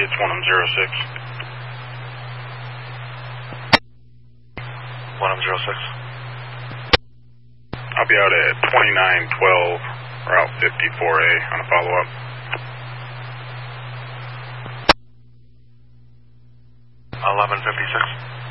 it's 1M06. 1M06. I'll be out at 2912, Route 54A on a follow-up. 1156.